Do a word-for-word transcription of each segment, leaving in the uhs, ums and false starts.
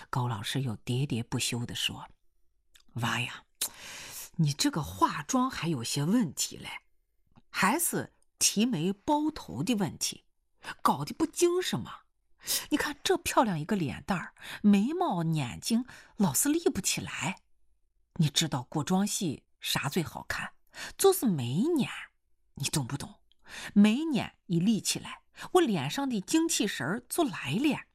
高老师又喋喋不休地说：“娃呀，你这个化妆还有些问题嘞，还是提眉包头的问题，搞得不精神吗？你看这漂亮一个脸蛋儿，眉毛眼睛老是立不起来。你知道过妆戏啥最好看？就是眉眼，你懂不懂？眉眼一立起来，我脸上的精气神儿就来了。”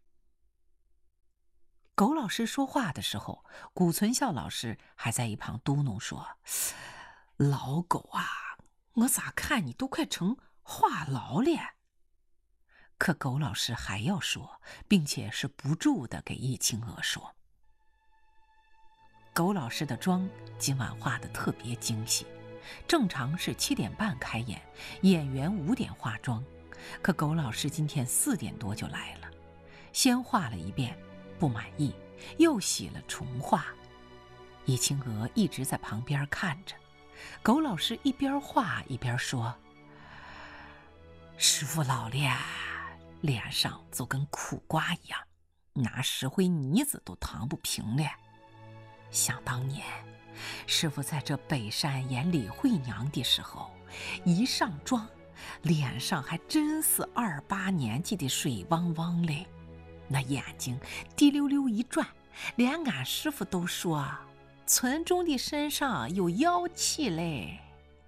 狗老师说话的时候，谷存孝老师还在一旁嘟哝说：“老狗啊，我咋看你都快成话痨了。”可狗老师还要说，并且是不住地给易清娥说：“狗老师的妆今晚化得特别精细，正常是七点半开演，演员五点化妆，可狗老师今天四点多就来了，先化了一遍。不满意，又洗了重画。易清娥一直在旁边看着，狗老师一边画一边说：“师傅老了，脸上就跟苦瓜一样，拿石灰泥子都烫不平了。想当年，师傅在这北山演李慧娘的时候，一上妆，脸上还真是二八年纪的水汪汪嘞。那眼睛滴溜溜一转，连俺师傅都说村中的身上有妖气嘞。”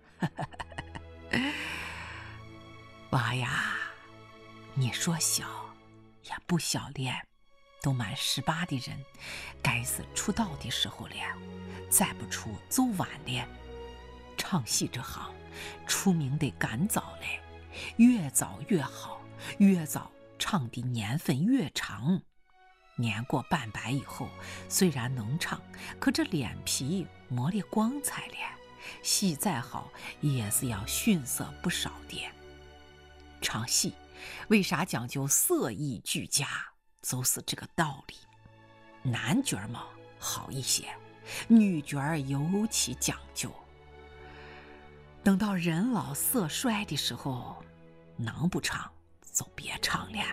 娃呀，你说小也不小了，都满十八的人，该是出道的时候了，再不出就晚了。唱戏这行，出名得赶早嘞，越早越好，越早唱的年份越长。年过半百以后，虽然能唱，可这脸皮磨得光彩了，戏再好也是要逊色不少的。唱戏为啥讲究色艺俱佳，就是这个道理。男角嘛好一些，女角尤其讲究。等到人老色衰的时候，能不唱就别唱了。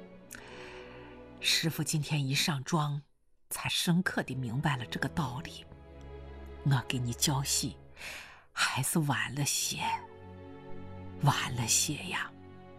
师傅今天一上妆，才深刻地明白了这个道理。我给你教戏，还是晚了些，晚了些呀。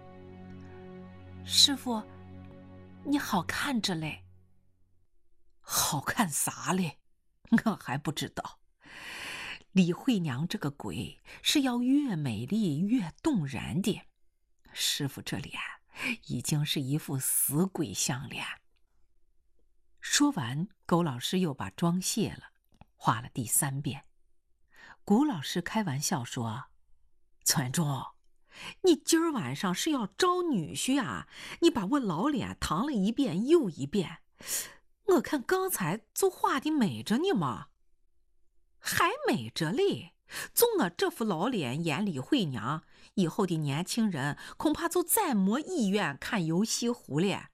师傅，你好看着嘞。好看啥嘞？我还不知道。李慧娘这个鬼是要越美丽越动人的，师傅这脸已经是一副死鬼相了。说完，狗老师又把妆卸了，画了第三遍。谷老师开玩笑说：“村中，你今儿晚上是要招女婿啊？你把我老脸搪了一遍又一遍，我看刚才就画的美着呢嘛。”“还美着嘞，就我这副老脸演李慧娘，以后的年轻人恐怕就再没意愿看游西湖了。”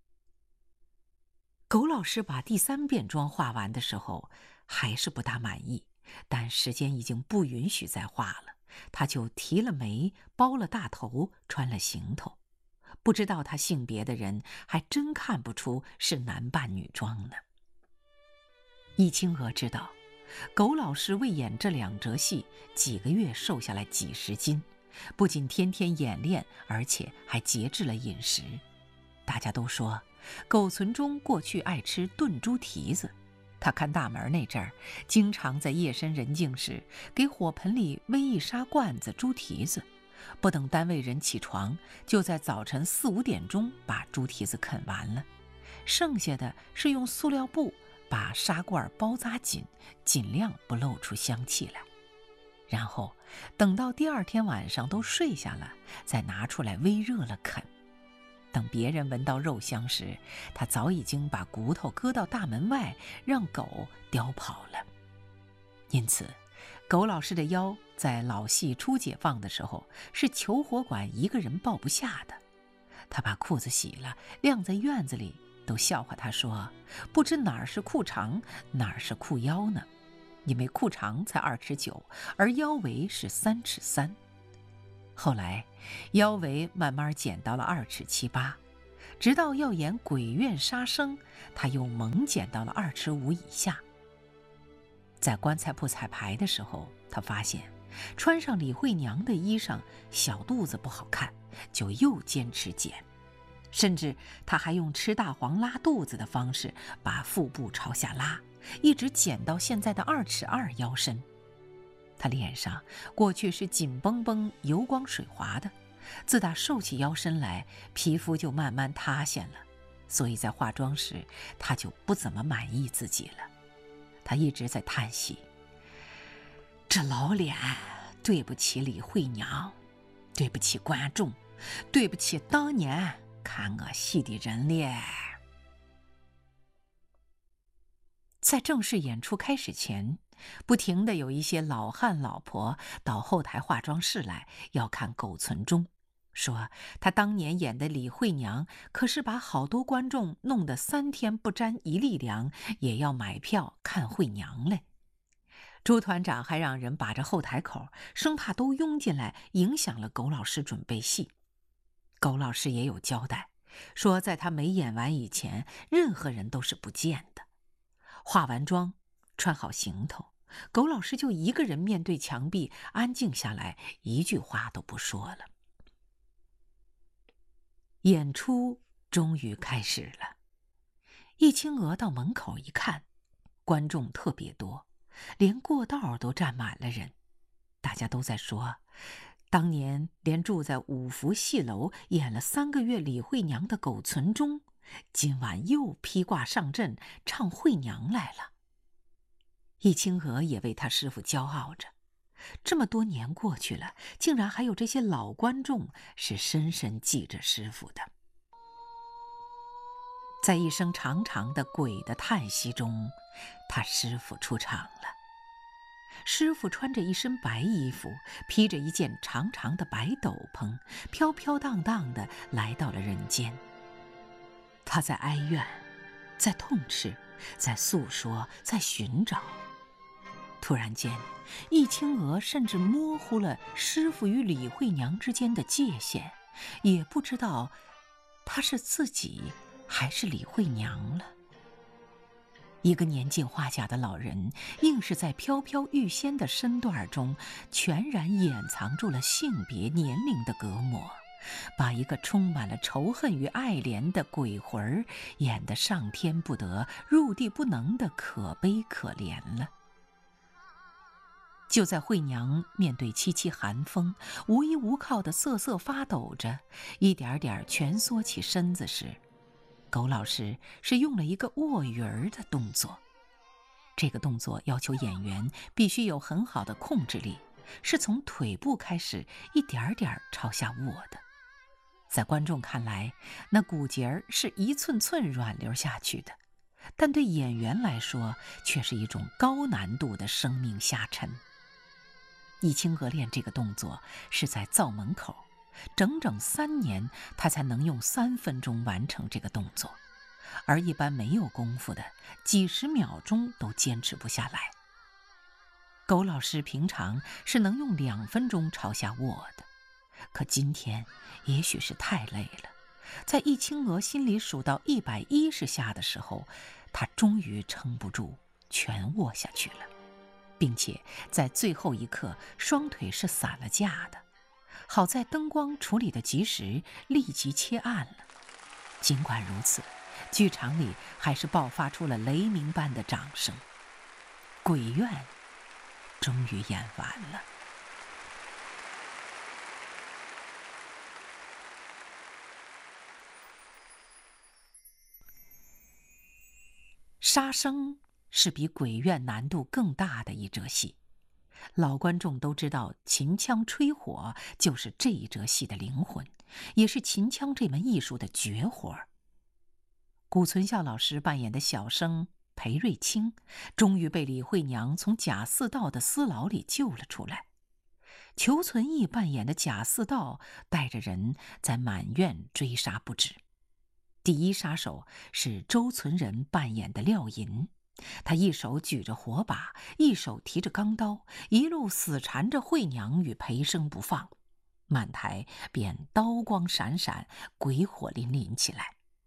狗老师把第三遍妆画完的时候，还是不大满意，但时间已经不允许再画了，他就提了眉，包了大头，穿了行头。不知道他性别的人还真看不出是男扮女装呢。易清娥知道狗老师为演这两折戏，几个月瘦下来几十斤，不仅天天演练，而且还节制了饮食。大家都说狗存中过去爱吃炖猪蹄子，他看大门那阵儿，经常在夜深人静时给火盆里煨一砂罐子猪蹄子，不等单位人起床，就在早晨四五点钟把猪蹄子啃完了，剩下的是用塑料布把砂罐包扎紧，尽量不露出香气来。然后等到第二天晚上都睡下了，再拿出来煨热了啃。等别人闻到肉香时，他早已经把骨头搁到大门外，让狗叼跑了。因此狗老师的腰在老戏初解放的时候，是求火馆一个人抱不下的。他把裤子洗了，晾在院子里，都笑话他说，不知哪儿是裤长，哪儿是裤腰呢？因为裤长才二尺九，而腰围是三尺三。后来腰围慢慢减到了二尺七八， 直到要演鬼怨杀生，他又猛减到了二尺五以下。在棺材铺彩排的时候，他发现穿上李慧娘的衣裳，小肚子不好看，就又坚持减。甚至他还用吃大黄拉肚子的方式把腹部朝下拉，一直减到现在的二尺二腰身。他脸上过去是紧绷绷、油光水滑的，自打瘦起腰身来，皮肤就慢慢塌陷了，所以在化妆时他就不怎么满意自己了。他一直在叹息，这老脸对不起李慧娘，对不起观众，对不起当年看我戏的人咧。在正式演出开始前，不停地有一些老汉老婆到后台化妆室来要看苟存忠，说他当年演的李慧娘可是把好多观众弄得三天不沾一粒粮，也要买票看慧娘嘞。朱团长还让人把着后台口，生怕都拥进来影响了苟老师准备戏。苟老师也有交代，说在他没演完以前，任何人都是不见的。化完妆，穿好行头，苟老师就一个人面对墙壁，安静下来，一句话都不说了。演出终于开始了。易清娥到门口一看，观众特别多，连过道都站满了人。大家都在说，当年连住在五福戏楼演了三个月李慧娘的苟存忠，今晚又披挂上阵唱慧娘来了。易清娥也为他师父骄傲着，这么多年过去了，竟然还有这些老观众是深深记着师父的。在一声长长的鬼的叹息中，他师父出场了。师父穿着一身白衣服，披着一件长长的白斗篷，飘飘荡荡地来到了人间。他在哀怨，在痛斥，在诉说，在寻找。突然间，易清娥甚至模糊了师父与李慧娘之间的界限，也不知道他是自己还是李慧娘了。一个年近花甲的老人，硬是在飘飘欲仙的身段中，全然掩藏住了性别年龄的隔膜，把一个充满了仇恨与爱怜的鬼魂演得上天不得入地不能的可悲可怜了。就在慧娘面对凄凄寒风，无依无靠的瑟瑟发抖着，一点点蜷缩起身子时，苟老师是用了一个卧鱼儿的动作。这个动作要求演员必须有很好的控制力，是从腿部开始一点点朝下卧的。在观众看来，那骨节儿是一寸寸软流下去的，但对演员来说却是一种高难度的生命下沉。易清娥练这个动作是在灶门口，整整三年他才能用三分钟完成这个动作，而一般没有功夫的，几十秒钟都坚持不下来。苟老师平常是能用两分钟朝下卧的，可今天也许是太累了，在易清娥心里数到一百一十下的时候，他终于撑不住，全卧下去了，并且在最后一刻双腿是散了架的。好在灯光处理的及时，立即切暗了。尽管如此，剧场里还是爆发出了雷鸣般的掌声。鬼怨终于演完了。杀生是比鬼怨难度更大的一折戏。老观众都知道，秦腔吹火就是这一折戏的灵魂，也是秦腔这门艺术的绝活。谷存孝老师扮演的小生裴瑞清，终于被李慧娘从贾似道的私牢里救了出来。裘存义扮演的贾似道，带着人在满院追杀不止。第一杀手是周存仁扮演的廖银，他一手举着火把，一手提着钢刀，一路死缠着慧娘与裴生不放，满台便刀光闪闪，鬼火淋淋起来。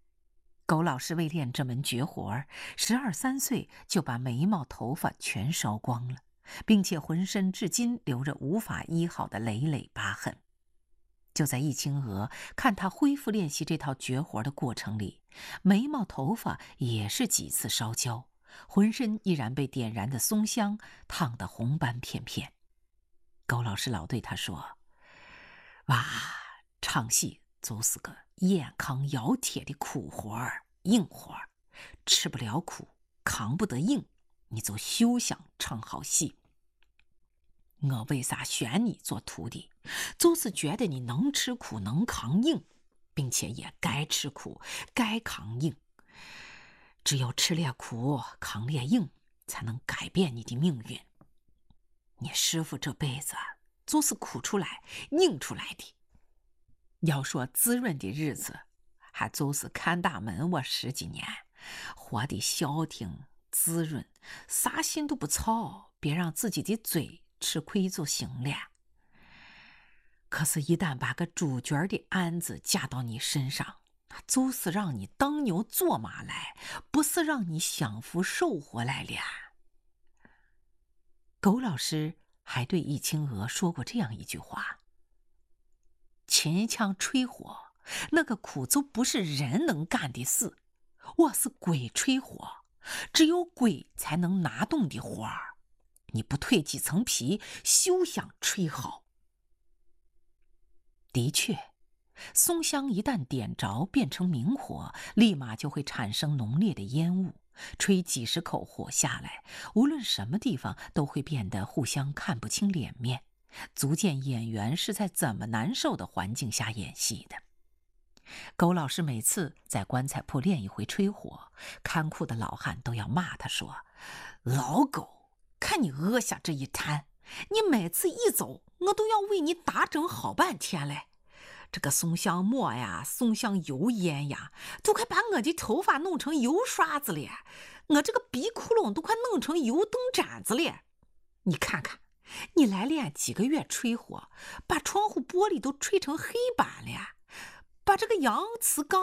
狗老师为练这门绝活儿，十二三岁就把眉毛、头发全烧光了，并且浑身至今留着无法医好的累累疤痕。就在易清娥看他恢复练习这套绝活的过程里，眉毛、头发也是几次烧焦，浑身依然被点燃的松香烫得红斑片片。狗老师老对他说：“哇，唱戏就是个健康要铁的苦活儿、硬活儿，吃不了苦，扛不得硬，你就休想唱好戏。我为啥选你做徒弟？就是觉得你能吃苦，能扛硬，并且也该吃苦，该扛硬。只有吃了苦，扛了硬，才能改变你的命运。你师傅这辈子就是苦出来、硬出来的。要说滋润的日子，还就是看大门我十几年，活得消停滋润，啥心都不操，别让自己的嘴吃亏就行了。可是，一旦把个主角的案子加到你身上，就是让你当牛做马来，不是让你享福受活来了。”狗老师还对易清娥说过这样一句话：“秦腔吹火，那个苦就不是人能干的事，我是鬼吹火，只有鬼才能拿动的活儿。你不蜕几层皮，休想吹好。”的确，松香一旦点着变成明火，立马就会产生浓烈的烟雾，吹几十口火下来，无论什么地方都会变得互相看不清脸面，足见演员是在怎么难受的环境下演戏的。狗老师每次在棺材铺练一回吹火，看库的老汉都要骂他说：“老狗，看你恶下这一摊，你每次一走，我都要为你打整好半天嘞。这个松香末呀，松香油烟呀，都快把我的头发弄成油刷子了，我这个鼻窟窿都快弄成油灯盏子了。你看看，你来练几个月吹火，把窗户玻璃都吹成黑板了，把这个洋瓷缸